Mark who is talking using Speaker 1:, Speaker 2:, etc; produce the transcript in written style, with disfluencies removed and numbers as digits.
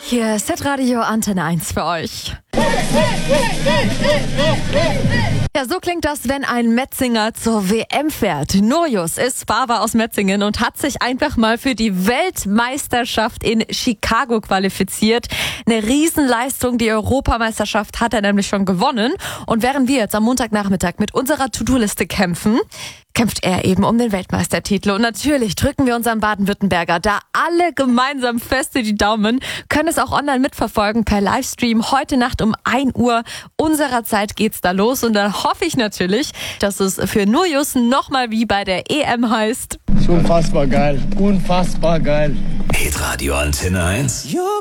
Speaker 1: Hier ist Hitradio Antenne 1 für euch. Ja, so klingt das, wenn ein Metzinger zur WM fährt. Nurjus ist Fahrer aus Metzingen und hat sich einfach mal für die Weltmeisterschaft in Chicago qualifiziert. Eine Riesenleistung, die Europameisterschaft hat er nämlich schon gewonnen. Und während wir jetzt am Montagnachmittag mit unserer To-Do-Liste kämpft er eben um den Weltmeistertitel. Und natürlich drücken wir unseren Baden-Württemberger da alle gemeinsam fest die Daumen, können es auch online mitverfolgen per Livestream. Heute Nacht um 1 Uhr unserer Zeit geht's da los. Und dann hoffe ich natürlich, dass es für Nurjus nochmal wie bei der EM heißt.
Speaker 2: Unfassbar geil. Unfassbar geil.
Speaker 3: Hitradio Antenne 1.